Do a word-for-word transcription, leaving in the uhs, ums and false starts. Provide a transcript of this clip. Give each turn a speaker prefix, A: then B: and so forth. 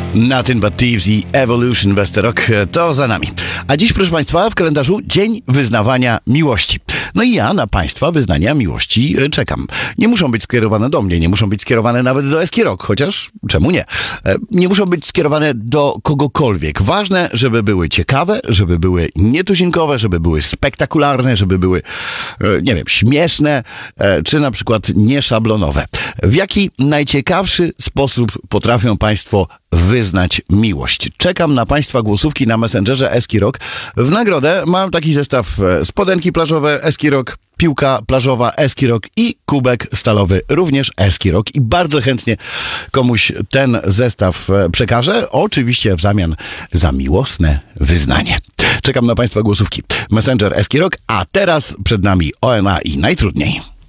A: Nothing But Thieves i Evolution Westerok to za nami. A dziś, proszę Państwa, w kalendarzu Dzień Wyznawania Miłości. No i ja na Państwa wyznania miłości czekam. Nie muszą być skierowane do mnie, nie muszą być skierowane nawet do Eski Rock, chociaż czemu nie? Nie muszą być skierowane do kogokolwiek. Ważne, żeby były ciekawe, żeby były nietuzinkowe, żeby były spektakularne, żeby były, nie wiem, śmieszne, czy na przykład nieszablonowe. W jaki najciekawszy sposób potrafią Państwo wyznać miłość? Czekam na Państwa głosówki na Messengerze Eski Rock. W nagrodę mam taki zestaw: spodenki plażowe Eski Rock, piłka plażowa Eski Rock i kubek stalowy również Eski Rock. I bardzo chętnie komuś ten zestaw przekażę, oczywiście w zamian za miłosne wyznanie. Czekam na Państwa głosówki. Messenger Eski Rock, a teraz przed nami O N A i najtrudniej.